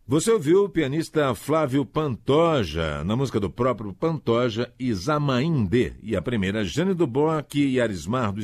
Você ouviu o pianista Flávio Pantoja, na música do próprio Pantoja, Isamaindê, e a primeira, Jane Duboc e Arismar do